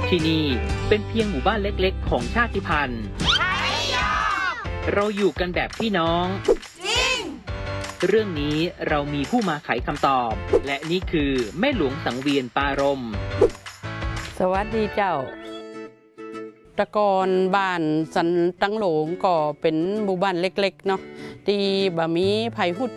ที่นี่เป็นเพียงหมู่บ้านเล็กๆของชาติพันธุ์เราอยู่กันแบบพี่น้องจริงเรื่องนี้เรามีผู้มาไขคำตอบและนี่คือแม่หลวงสังเวียนปารมสวัสดีเจ้าตะกอนบ้านสันตังโหลงก็เป็นหมู่บ้านเล็กๆเนาะที่บ่มีไผฮู้